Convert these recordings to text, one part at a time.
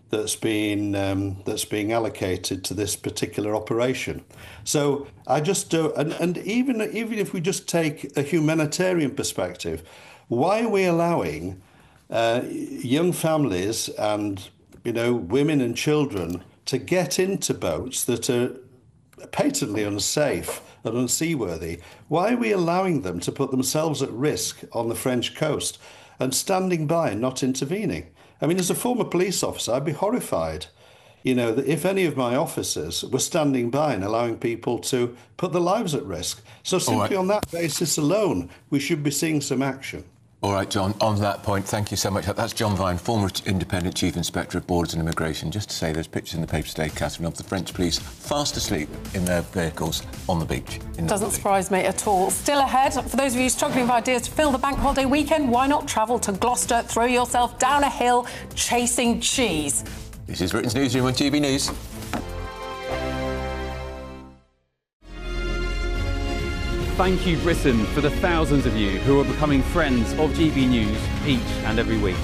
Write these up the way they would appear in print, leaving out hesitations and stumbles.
that's being allocated to this particular operation. So I just do, and even if we just take a humanitarian perspective, why are we allowing young families and women and children to get into boats that are patently unsafe and unseaworthy? Why are we allowing them to put themselves at risk on the French coast and standing by and not intervening? I mean, as a former police officer, I'd be horrified, that if any of my officers were standing by and allowing people to put their lives at risk. So simply on that basis alone, we should be seeing some action. All right, John, on that point, thank you so much. That's John Vine, former Independent Chief Inspector of Borders and Immigration. Just to say, there's pictures in the paper today, Catherine, of the French police fast asleep in their vehicles on the beach. Doesn't surprise me at all. Still ahead, for those of you struggling with ideas to fill the bank holiday weekend, why not travel to Gloucester, throw yourself down a hill chasing cheese? This is Britain's Newsroom on GB News. Thank you, Britain, for the thousands of you who are becoming friends of GB News each and every week.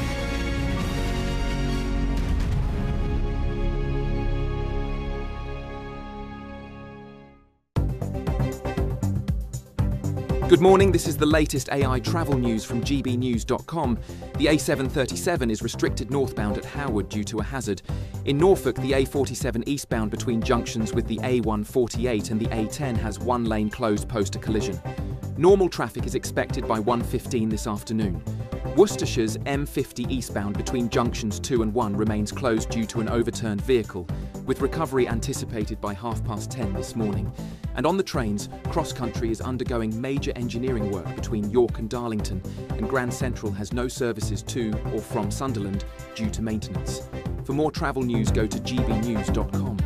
Good morning, this is the latest AI travel news from gbnews.com. The A737 is restricted northbound at Howard due to a hazard. In Norfolk, the A47 eastbound between junctions with the A148 and the A10 has one lane closed post a collision. Normal traffic is expected by 1:15 this afternoon. Worcestershire's M50 eastbound between junctions 2 and 1 remains closed due to an overturned vehicle, with recovery anticipated by 10:30 this morning. And on the trains, Cross Country is undergoing major engineering work between York and Darlington, and Grand Central has no services to or from Sunderland due to maintenance. For more travel news, go to gbnews.com.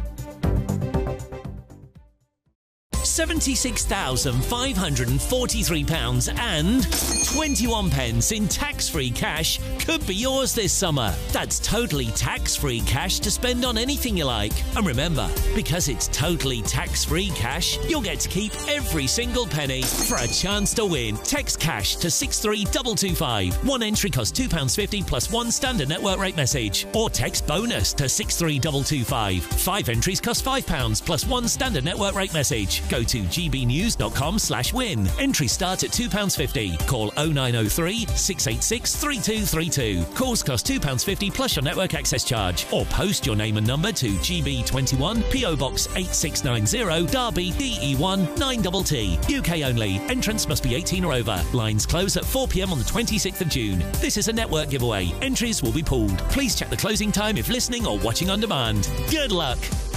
£76,543 and 21 pence in tax-free cash could be yours this summer. That's totally tax-free cash to spend on anything you like. And remember, because it's totally tax-free cash, you'll get to keep every single penny. For a chance to win, text cash to 63225. One entry costs £2.50 plus one standard network rate message. Or text bonus to 63225. 5 entries cost £5 plus one standard network rate message. Go to gbnews.com/win. Entry start at £2.50. Call 0903 686 3232. Calls cost £2.50 plus your network access charge. Or post your name and number to GB21 PO Box 8690 Derby DE1 9TT. UK only. Entrance must be 18 or over. Lines close at 4 p.m. on the 26th of June. This is a network giveaway. Entries will be pooled. Please check the closing time if listening or watching on demand. Good luck.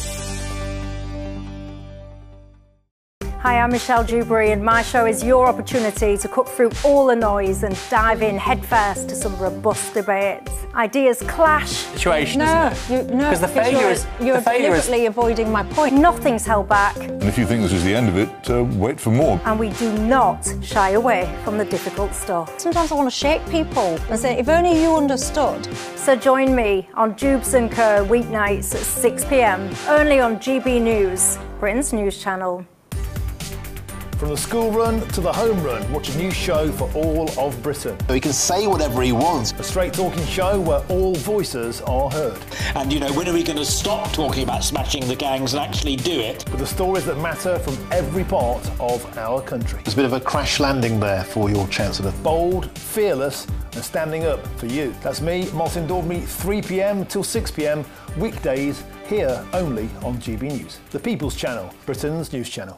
Hi, I'm Michelle Dewberry, and my show is your opportunity to cut through all the noise and dive in headfirst to some robust debates. Ideas clash. Situation, isn't it? Because the failure is... You're deliberately avoiding my point. Nothing's held back. And if you think this is the end of it, wait for more. And we do not shy away from the difficult stuff. Sometimes I want to shake people and say, if only you understood. So join me on Jubes & Co. weeknights at 6 p.m, only on GB News, Britain's news channel. From the school run to the home run, watch a new show for all of Britain. So he can say whatever he wants. A straight talking show where all voices are heard. And, when are we going to stop talking about smashing the gangs and actually do it? With the stories that matter from every part of our country. There's a bit of a crash landing there for your Chancellor. Bold, fearless and standing up for you. That's me, Martin Daubney, 3 p.m. till 6 p.m, weekdays, here only on GB News. The People's Channel, Britain's news channel.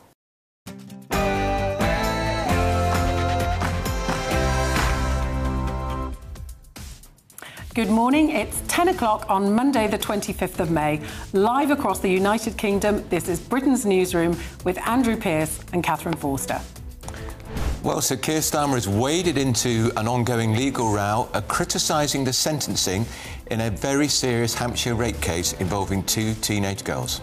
Good morning. It's 10 o'clock on Monday, the 25th of May. Live across the United Kingdom, this is Britain's Newsroom with Andrew Pearce and Catherine Forster. Well, so Keir Starmer has waded into an ongoing legal row, criticising the sentencing in a very serious Hampshire rape case involving 2 teenage girls.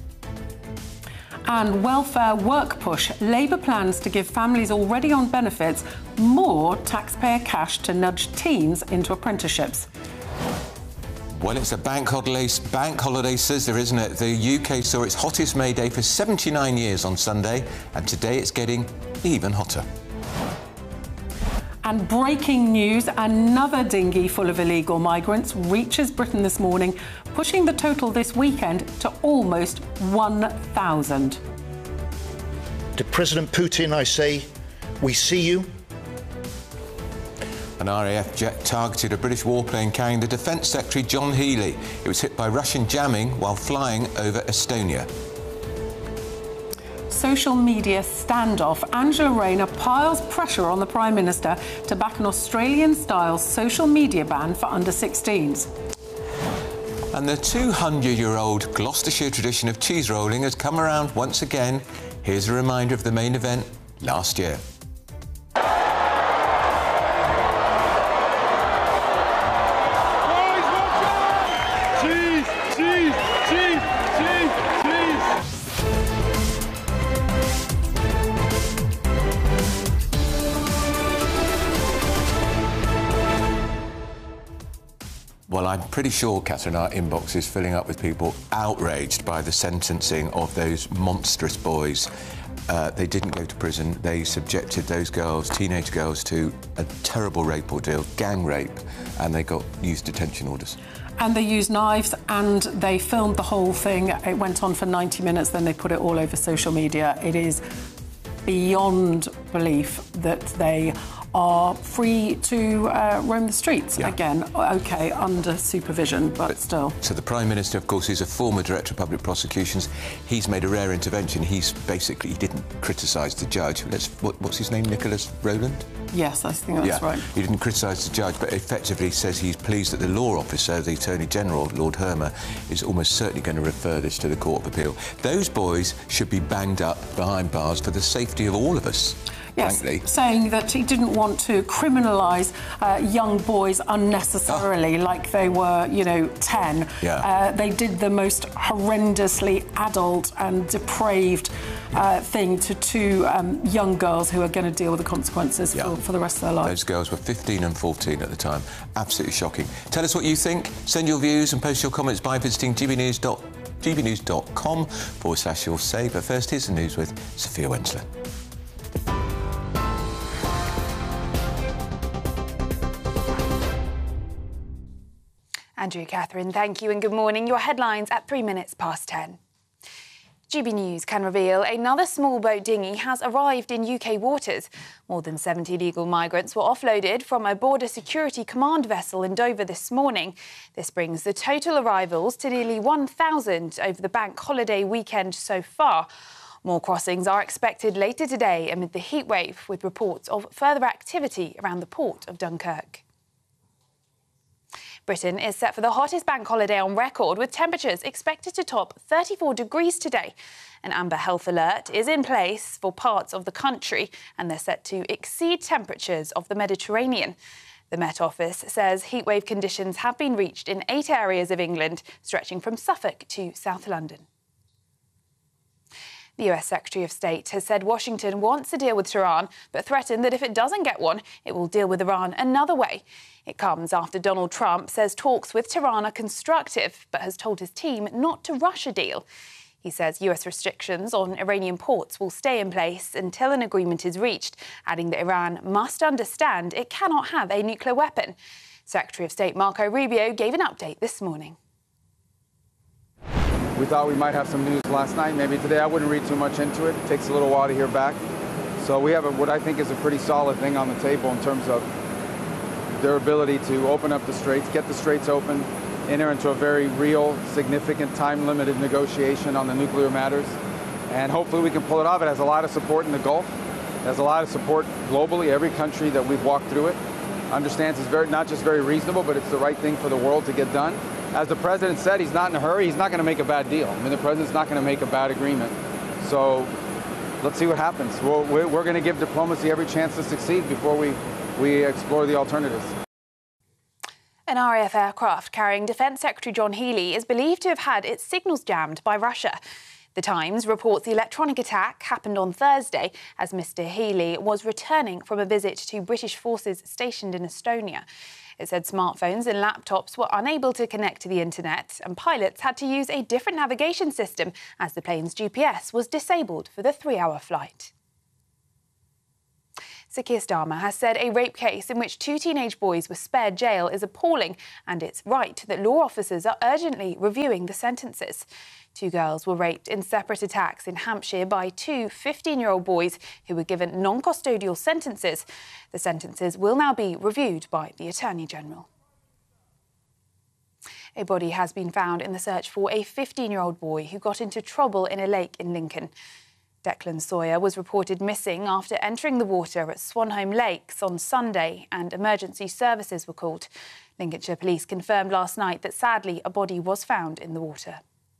And welfare work push. Labour plans to give families already on benefits more taxpayer cash to nudge teens into apprenticeships. Well, it's a bank holiday scissor, isn't it? The UK saw its hottest May Day for 79 years on Sunday, and today it's getting even hotter. And breaking news, another dinghy full of illegal migrants reaches Britain this morning, pushing the total this weekend to almost 1,000. To President Putin, I say, we see you. An RAF jet targeted a British warplane carrying the Defence Secretary John Healey. It was hit by Russian jamming while flying over Estonia. Social media standoff. Angela Rayner piles pressure on the Prime Minister to back an Australian-style social media ban for under-16s. And the 200-year-old Gloucestershire tradition of cheese rolling has come around once again. Here's a reminder of the main event last year. Well, I'm pretty sure, Catherine, our inbox is filling up with people outraged by the sentencing of those monstrous boys. They didn't go to prison. They subjected those girls, teenage girls, to a terrible rape ordeal, gang rape, and they got youth detention orders. And they used knives and they filmed the whole thing. It went on for 90 minutes, then they put it all over social media. It is beyond belief that they are free to roam the streets again. OK, under supervision, but still. So the Prime Minister, of course, is a former Director of Public Prosecutions. He's made a rare intervention. He didn't criticise the judge. What's his name, Nicholas Rowland? Yes, I think that's right. He didn't criticise the judge, but effectively says he's pleased that the law officer, the Attorney General, Lord Hermer, is almost certainly going to refer this to the Court of Appeal. Those boys should be banged up behind bars for the safety of all of us. Yes, frankly. Saying that he didn't want to criminalise young boys unnecessarily, like they were, 10. Yeah. They did the most horrendously adult and depraved thing to two young girls who are going to deal with the consequences for the rest of their lives. Those girls were 15 and 14 at the time. Absolutely shocking. Tell us what you think. Send your views and post your comments by visiting gbnews.com/your say. But first, here's the news with Sophia Wensler. Andrew, Catherine, thank you and good morning. Your headlines at 3 minutes past 10. GB News can reveal another small boat dinghy has arrived in UK waters. More than 70 illegal migrants were offloaded from a Border Security Command vessel in Dover this morning. This brings the total arrivals to nearly 1,000 over the bank holiday weekend so far. More crossings are expected later today amid the heatwave, with reports of further activity around the port of Dunkirk. Britain is set for the hottest bank holiday on record, with temperatures expected to top 34 degrees today. An amber health alert is in place for parts of the country, and they're set to exceed temperatures of the Mediterranean. The Met Office says heatwave conditions have been reached in 8 areas of England, stretching from Suffolk to South London. The US Secretary of State has said Washington wants a deal with Tehran, but threatened that if it doesn't get one, it will deal with Iran another way. It comes after Donald Trump says talks with Tehran are constructive, but has told his team not to rush a deal. He says US restrictions on Iranian ports will stay in place until an agreement is reached, adding that Iran must understand it cannot have a nuclear weapon. Secretary of State Marco Rubio gave an update this morning. We thought we might have some news last night. Maybe today. I wouldn't read too much into it. It takes a little while to hear back. So we have what I think is a pretty solid thing on the table in terms of their ability to open up the straits, get the straits open, enter into a very real, significant, time-limited negotiation on the nuclear matters. And hopefully we can pull it off. It has a lot of support in the Gulf. It has a lot of support globally. Every country that we've walked through it understands it's not just very reasonable, but it's the right thing for the world to get done. As the president said, he's not in a hurry. He's not going to make a bad deal. I mean, the president's not going to make a bad agreement. So let's see what happens. We're going to give diplomacy every chance to succeed before we explore the alternatives. An RAF aircraft carrying Defence Secretary John Healey is believed to have had its signals jammed by Russia. The Times reports the electronic attack happened on Thursday as Mr. Healey was returning from a visit to British forces stationed in Estonia. It said smartphones and laptops were unable to connect to the internet, and pilots had to use a different navigation system as the plane's GPS was disabled for the 3-hour flight. Sir Keir Starmer has said a rape case in which 2 teenage boys were spared jail is appalling, and it's right that law officers are urgently reviewing the sentences. 2 girls were raped in separate attacks in Hampshire by 2 15-year-old boys who were given non-custodial sentences. The sentences will now be reviewed by the Attorney General. A body has been found in the search for a 15-year-old boy who got into trouble in a lake in Lincoln. Declan Sawyer was reported missing after entering the water at Swanholme Lakes on Sunday, and emergency services were called. Lincolnshire Police confirmed last night that sadly a body was found in the water.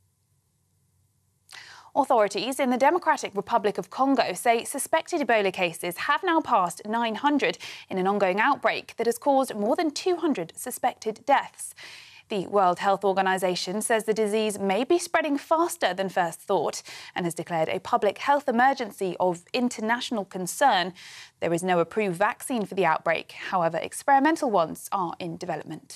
Authorities in the Democratic Republic of Congo say suspected Ebola cases have now passed 900 in an ongoing outbreak that has caused more than 200 suspected deaths. The World Health Organization says the disease may be spreading faster than first thought and has declared a public health emergency of international concern. There is no approved vaccine for the outbreak. However, experimental ones are in development.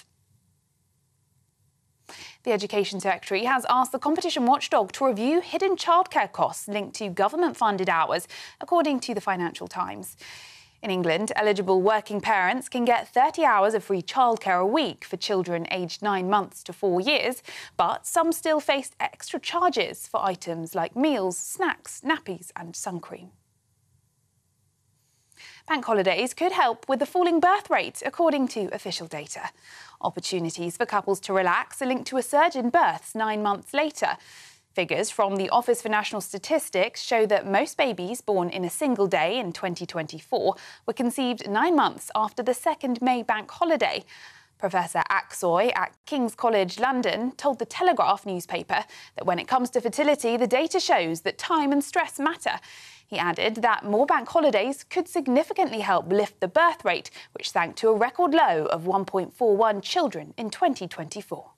The Education Secretary has asked the competition watchdog to review hidden childcare costs linked to government-funded hours, according to the Financial Times. In England, eligible working parents can get 30 hours of free childcare a week for children aged 9 months to 4 years, but some still face extra charges for items like meals, snacks, nappies and sun cream. Bank holidays could help with the falling birth rate, according to official data. Opportunities for couples to relax are linked to a surge in births 9 months later. Figures from the Office for National Statistics show that most babies born in a single day in 2024 were conceived 9 months after the 2nd May bank holiday. Professor Aksoy at King's College London told the Telegraph newspaper that when it comes to fertility, the data shows that time and stress matter. He added that more bank holidays could significantly help lift the birth rate, which sank to a record low of 1.41 children in 2024.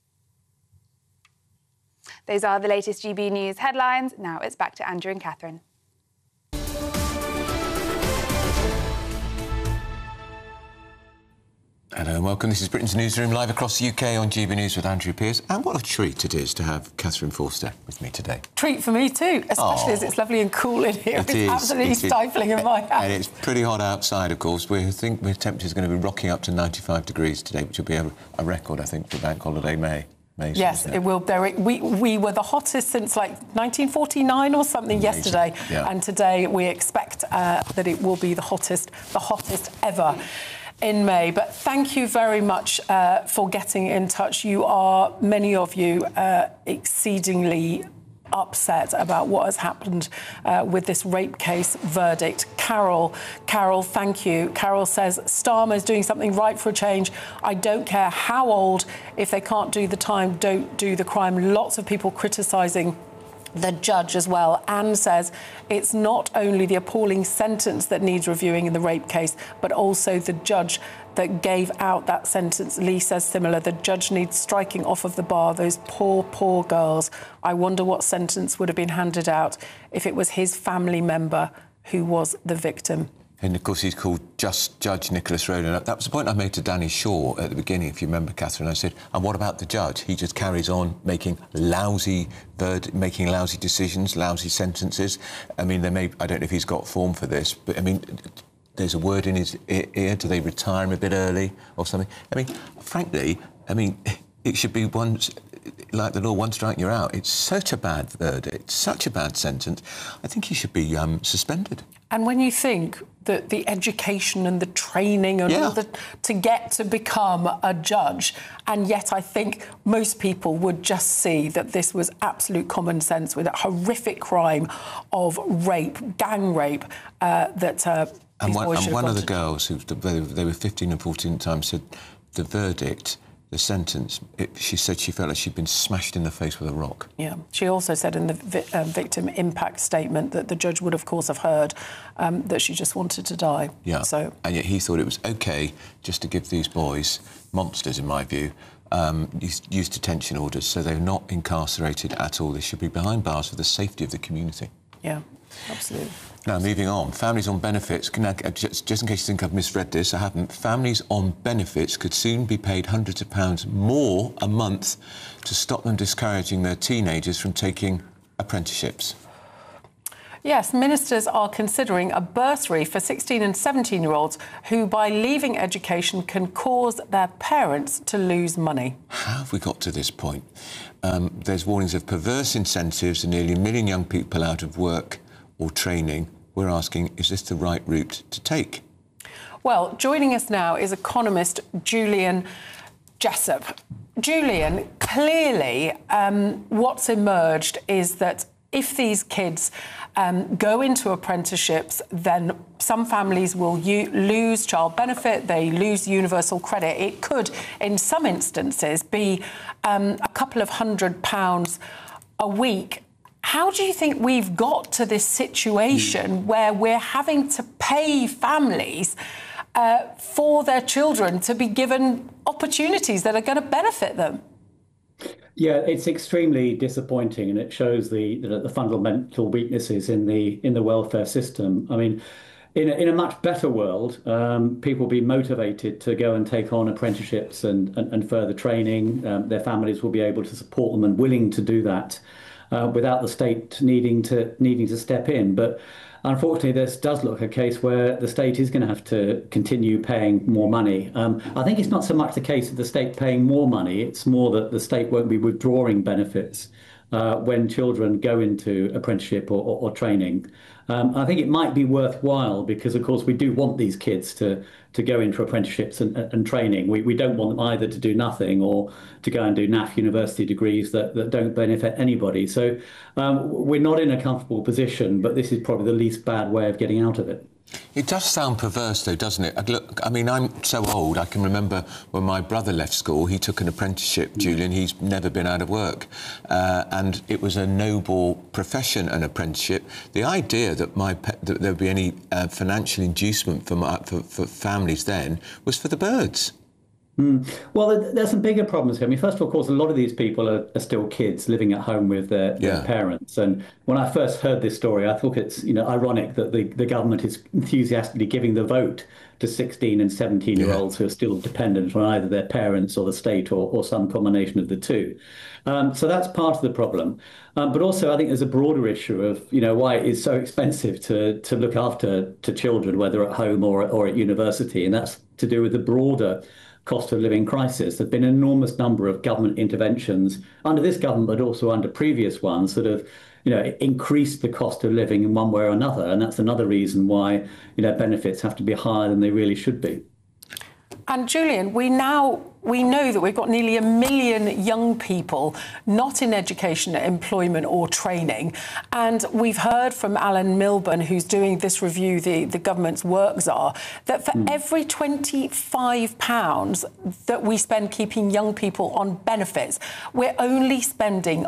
Those are the latest GB News headlines. Now it's back to Andrew and Catherine. Hello and welcome. This is Britain's Newsroom, live across the UK on GB News with Andrew Pearce. And what a treat it is to have Catherine Forster with me today. Treat for me too, especially as it's lovely and cool in here. It's absolutely stifling in my house. And it's pretty hot outside, of course. We think the temperature is going to be rocking up to 95 degrees today, which will be a record, I think, for Bank Holiday May. Yes, it will. We were the hottest since like 1949 or something yesterday, and today we expect that it will be the hottest ever in May. But thank you very much for getting in touch. Many of you, exceedingly upset about what has happened with this rape case verdict. Carol, thank you. Carol says, Starmer is doing something right for a change. I don't care how old. If they can't do the time, don't do the crime. Lots of people criticising the judge as well. Anne says it's not only the appalling sentence that needs reviewing in the rape case, but also the judge that gave out that sentence. Lee says similar. The judge needs striking off of the bar. Those poor girls. I wonder what sentence would have been handed out if it was his family member who was the victim. And, of course, he's called Just Judge Nicholas Rowland. That was the point I made to Danny Shaw at the beginning, if you remember, Catherine. I said, and what about the judge? He just carries on making lousy decisions, lousy sentences. I mean, I don't know if he's got form for this, but, I mean, there's a word in his ear. Do they retire him a bit early or something? I mean, frankly, it should be like the law, one strike, you're out. It's such a bad verdict, such a bad sentence. I think he should be suspended. And when you think that the education and the training and all to get to become a judge, and yet I think most people would just see that this was absolute common sense with a horrific crime of rape, gang rape, And one of the girls, they were 15 and 14 at the time, said the verdict, the sentence, she said she felt like she'd been smashed in the face with a rock. Yeah. She also said in the victim impact statement that the judge would, of course, have heard that she just wanted to die. Yeah. And yet he thought it was OK just to give these boys, monsters in my view, use detention orders, so they're not incarcerated at all. They should be behind bars for the safety of the community. Yeah, absolutely. Now, moving on, families on benefits, just in case you think I've misread this, I haven't. Families on benefits could soon be paid hundreds of pounds more a month to stop them discouraging their teenagers from taking apprenticeships. Yes, ministers are considering a bursary for 16 and 17-year-olds who, by leaving education, can cause their parents to lose money. How have we got to this point? There's warnings of perverse incentives and nearly 1 million young people out of work or training. We're asking, is this the right route to take? Well, joining us now is economist Julian Jessop. Julian, clearly what's emerged is that if these kids go into apprenticeships, then some families will lose child benefit, they lose universal credit. It could, in some instances, be a couple of £100 a week. How do you think we've got to this situation where we're having to pay families for their children to be given opportunities that are going to benefit them? Yeah, it's extremely disappointing, and it shows the fundamental weaknesses in the welfare system. I mean, in a much better world, people will be motivated to go and take on apprenticeships and further training. Their families will be able to support them and willing to do that without the state needing to step in. But unfortunately, this does look a case where the state is going to have to continue paying more money. I think it's not so much the case of the state paying more money, it's more that the state won't be withdrawing benefits when children go into apprenticeship or training. I think it might be worthwhile because, of course, we do want these kids to go into apprenticeships and training. We don't want them either to do nothing or to go and do NAF university degrees that don't benefit anybody. So we're not in a comfortable position, but this is probably the least bad way of getting out of it. It does sound perverse, though, doesn't it? Look, I mean, I'm so old, I can remember when my brother left school, he took an apprenticeship, Julian, he's never been out of work. And it was a noble profession, an apprenticeship. The idea that that there would be any financial inducement for families then was for the birds. Well, there's some bigger problems here. I mean, first of all, of course, a lot of these people are still kids living at home with their parents. And when I first heard this story, I thought it's ironic that the government is enthusiastically giving the vote to 16 and 17-year-olds who are still dependent on either their parents or the state or some combination of the two. So that's part of the problem. But also, I think there's a broader issue of, why it is so expensive to look after children, whether at home or at university. And that's to do with the broader cost of living crisis. There's been an enormous number of government interventions under this government, but also under previous ones that have, increased the cost of living in one way or another. And that's another reason why, benefits have to be higher than they really should be. And Julian, we know that we've got nearly 1 million young people not in education, employment or training. And we've heard from Alan Milburn, who's doing this review, the government's work czar, that for every £25 that we spend keeping young people on benefits, we're only spending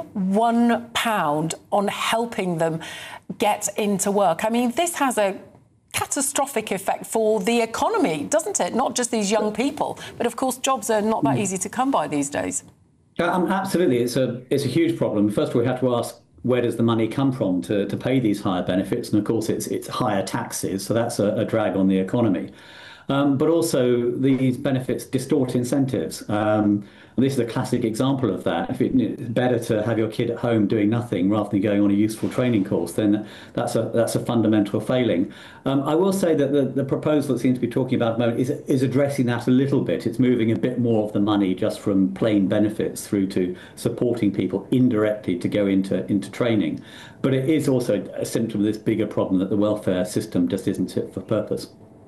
£1 on helping them get into work. I mean, this has a catastrophic effect for the economy, doesn't it? Not just these young people, but of course jobs are not that easy to come by these days. Absolutely, it's a huge problem. First of all, we have to ask, where does the money come from to pay these higher benefits? And of course, it's higher taxes, so that's a drag on the economy. But also, these benefits distort incentives. This is a classic example of that. If it's better to have your kid at home doing nothing rather than going on a useful training course, then that's a fundamental failing. I will say that the proposal that seems to be talking about at the moment is addressing that a little bit. It's moving a bit more of the money just from plain benefits through to supporting people indirectly to go into training. But it is also a symptom of this bigger problem that the welfare system just isn't fit for purpose.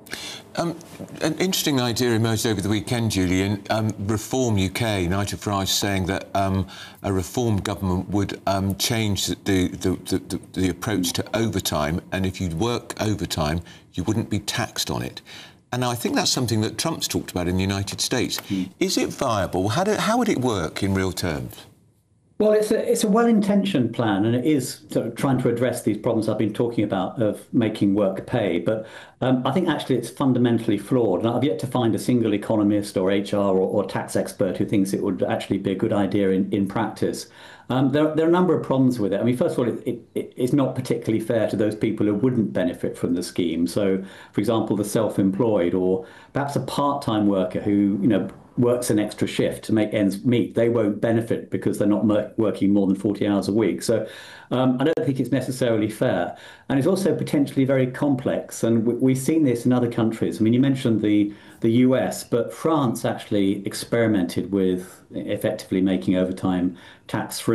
An interesting idea emerged over the weekend, Julian. Reform UK, Nigel Farage saying that a reform government would change the approach to overtime, and if you work overtime, you wouldn't be taxed on it. And I think that's something that Trump's talked about in the United States. Is it viable? How would it work in real terms? Well, it's a well-intentioned plan, and it is sort of trying to address these problems I've been talking about of making work pay. But I think actually it's fundamentally flawed. And I've yet to find a single economist or HR or tax expert who thinks it would actually be a good idea in practice. There are a number of problems with it. I mean, first of all, it's not particularly fair to those people who wouldn't benefit from the scheme. So, for example, the self-employed or perhaps a part-time worker who, works an extra shift to make ends meet, they won't benefit because they're not working more than 40 hours a week. So I don't think it's necessarily fair. And it's also potentially very complex. And we've seen this in other countries. I mean, you mentioned the US, but France actually experimented with effectively making overtime tax-free.